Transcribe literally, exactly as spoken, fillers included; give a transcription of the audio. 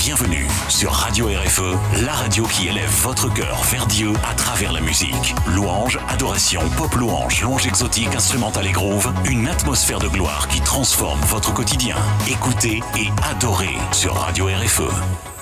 bienvenue sur Radio R F E, la radio qui élève votre cœur vers Dieu à travers la musique. Louange, adoration, pop louange, louange exotique, instrumentale et groove, une atmosphère de gloire qui transforme votre quotidien. Écoutez et adorez sur Radio R F E.